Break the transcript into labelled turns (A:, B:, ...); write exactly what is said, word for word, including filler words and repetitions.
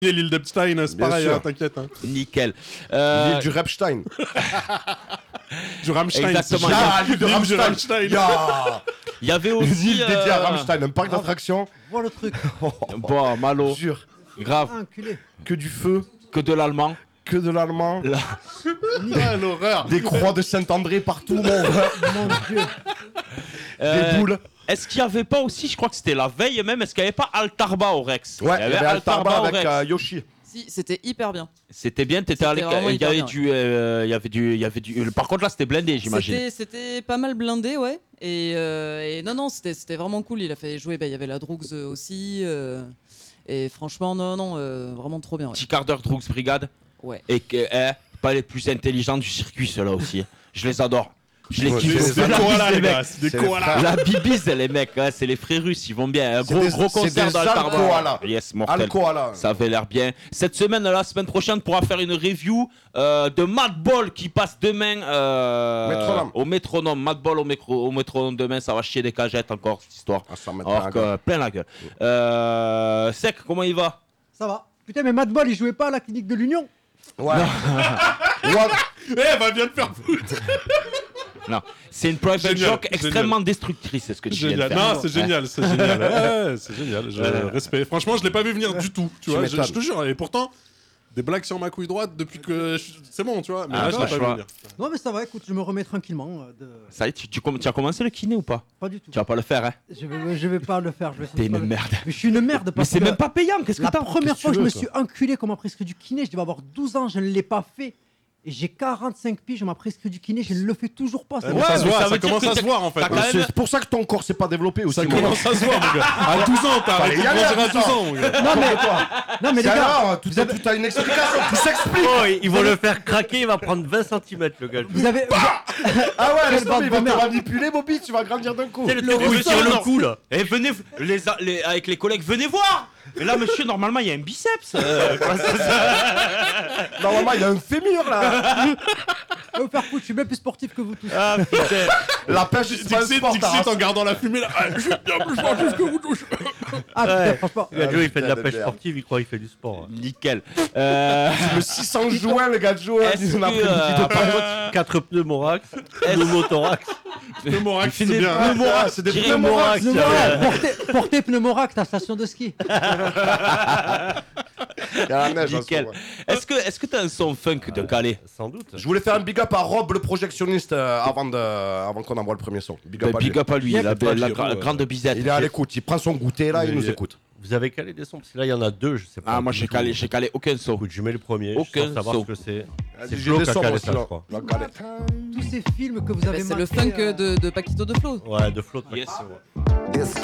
A: l'île d'Epstein, c'est
B: Bien
A: pareil,
B: sûr.
A: hein, t'inquiète. Hein.
C: Nickel. Euh,
B: L'île du Repstein.
A: Du Rammstein.
C: Exactement.
A: c'est-
B: Ah, l'île de
A: L'île du
B: Rammstein.
A: Rammstein.
B: Ya.
C: Il y avait
B: Une
C: aussi.
B: île dédiée à
C: euh,
B: Rammstein, un parc d'attractions.
D: Vois le truc.
C: Bon, Malo,
B: Jure.
C: grave.
D: Ah, enculé.
B: Que du feu,
C: Que de l'allemand.
B: que de l'allemand.
C: Là.
A: Ah, l'horreur.
B: Des croix de Saint-André partout, mon
D: Mon Dieu.
C: Euh,
B: Des boules.
C: Est-ce qu'il n'y avait pas aussi, je crois que c'était la veille même, est-ce qu'il n'y avait pas Altarba au Rex?
B: Ouais, il y avait Altarba
C: au
B: avec
C: Rex.
B: euh, Yoshi.
E: Si, c'était hyper bien.
C: C'était bien, t'étais
E: C'était
C: allé.
E: vraiment
C: Il y
E: hyper
C: avait
E: bien,
C: du, euh, il y avait du, il y avait du. Par contre là, c'était blindé, j'imagine.
E: C'était, c'était pas mal blindé, ouais. Et, euh, et non, non, c'était, c'était vraiment cool. Il a fait jouer, bah, il y avait la Droogs aussi. euh, et franchement, non, non, euh, vraiment trop bien. Ouais.
C: Petit quart d'heure Droogs Brigade.
E: Ouais.
C: Et que, eh, pas les plus intelligents du circuit, ceux-là aussi. Je les adore. Je les
B: Ouais,
C: kiffe.
A: C'est
B: c'est
A: des
C: La
A: koalas,
C: bise,
A: les
C: mecs.
A: gars. C'est des
B: C'est les
A: koalas.
B: frères.
C: La bibise, les mecs, ouais, c'est les frères russes, ils vont bien. Un
B: C'est
C: gros,
B: des-
C: gros
B: c'est
C: concert
B: des
C: dans le
B: sales koalas.
C: Yes, mortel.
B: Alcoala.
C: Ça avait l'air bien. Cette semaine, la semaine prochaine, on pourra faire une review euh, de Madball qui passe demain euh,
B: Métronome.
C: au métronome. Madball au, métro, au métronome demain, ça va chier des cagettes encore cette histoire.
B: Ah, ça m'aide
C: Alors
B: pas,
C: que
B: gars.
C: plein la gueule. Euh, Sec, comment il va?
D: Ça va. Putain, mais Madball, il jouait pas à la clinique de l'Union.
B: Ouais. Ouais.
A: Eh, elle va bien te faire foutre.
C: Non, c'est une private
A: Génial,
C: joke
A: génial.
C: extrêmement destructrice, c'est ce que tu viens de
A: Génial.
C: faire.
A: Non, c'est génial, c'est génial. Ouais, c'est génial. Je
C: Ouais.
A: respect. Franchement, je l'ai pas vu venir du tout. Tu
B: Tu
A: vois, je,
B: m'étonnes.
A: je te jure. Et pourtant, des blagues sur ma couille droite depuis que je- c'est bon, tu vois. Mais
C: Ah,
A: là, je l'ai pas
C: franchement.
A: vu venir.
D: Non, mais ça va, écoute, je me remets tranquillement. euh, de...
C: Ça y est, tu, tu, com- tu as commencé le kiné ou pas?
D: Pas du tout.
C: Tu vas pas le faire, hein?
D: Je vais, je vais pas le faire. Je vais
C: T'es
D: pas
C: une
D: le-
C: merde.
D: Mais je suis une merde
C: Mais
D: parce
C: c'est
D: que
C: même pas payant, qu'est-ce que
D: la
C: t'as?
D: première
A: Qu'est-ce
D: fois
A: que
D: que je me
A: tu veux,
D: suis enculé qu'on m'a prescrit du kiné, je devais avoir douze ans, je ne l'ai pas fait. Et j'ai quarante-cinq piges, on m'a prescrit du kiné, je ne le fais toujours pas.
A: Ouais,
D: bon.
A: ça se
C: mais
A: voit,
C: ça
A: ça
C: veut dire
A: commence
C: que
A: à se
C: t'as-
A: voir en fait.
C: t'as quand
A: hein.
C: même-
B: C'est pour ça que ton corps s'est pas développé aussi.
A: Ça
B: mon
A: commence à se voir, mon gars. À douze ans, t'as
B: Fallait
A: arrêté
B: y
A: de
B: aller
A: manger
B: à
A: à douze ans, mon gars.
D: Non, mais, non, mais les gars,
B: Alors, tout, a, tout a une explication, tout s'explique.
F: Oh, ils vont le faire craquer, il va prendre vingt centimètres le gars.
D: vous avez.
B: Ah ouais,
D: Quelle
B: laisse
D: bande
B: tomber, il va
D: de
B: te
D: merde.
B: manipuler, Bobby, tu vas grandir d'un coup.
F: C'est le truc où il tire le cou là.
C: Et venez, les, les- avec les collègues, venez voir. Et là, monsieur, normalement, il y a un biceps. euh, quoi, ça, ça-
B: Normalement, il y a un fémur là.
D: Je vais vous faire foutre, je suis bien plus sportif que vous tous.
C: Ah putain.
B: La pêche, c'est pas un
A: Dixit,
B: sport.
A: Dixit,
B: t'as
A: en gardant la fumée là. Ah, je suis bien plus sportif que vous tous.
D: Ah, putain,
F: Ouais.
D: franchement.
F: Le gars Joe, il fait de la
B: putain de
F: pêche
B: merde.
F: sportive, il croit qu'il fait du sport.
C: Nickel. Euh,
B: Le six cents juin, le gars de Joe,
C: Est-ce
B: il
C: que,
B: en a pris une petite
C: euh,
B: de paille.
F: quatre pneumothorax, pneumothorax.
A: Pneumorax, c'est
C: Finez-
A: bien. hein.
B: Ah, c'est des
C: Tirez
B: pneumothorax.
D: Pneumorac, portez, portez Pneumorac, ta station de ski.
B: Il y a la neige. en ce
C: Nickel.
B: moment.
C: Est-ce que est-ce que t'as un son funk de Calais?
F: Sans doute.
B: Je voulais faire un big up à Rob, le projectionniste, euh, avant, de, avant qu'on envoie le premier son. Big up
C: Bah,
B: à lui.
C: Big up à lui,
D: Bien,
C: la,
A: c'est
C: la,
A: pas
C: la
A: Giro,
C: gra-
A: ouais.
C: grande bisette.
B: Il est à l'écoute, il prend son goûter là, il nous
F: Mais-
B: écoute.
F: Vous avez calé des sons parce que là il y en a deux, je sais pas.
C: Ah, moi j'ai calé, j'ai calé aucun son.
F: Écoute, je mets le premier,
C: Aucun
F: sans savoir
C: son.
F: ce que c'est. C'est
B: J'ai
F: Flo
B: des
F: qui a
B: sons
F: calé
B: aussi,
F: ça, je
B: là.
F: crois.
B: La galette.
D: Tous ces films que vous
E: Bah,
D: avez
E: c'est le
D: matés,
E: funk
D: euh,
E: de, de Paquito de Flo.
F: Ouais, de Flo.
C: Yes.
F: ouais.
B: Yes.